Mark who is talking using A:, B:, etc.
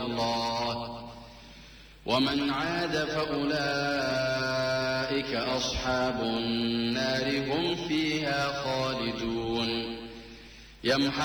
A: الله ومن عاد فأولئك أصحاب النار هم فيها خالدون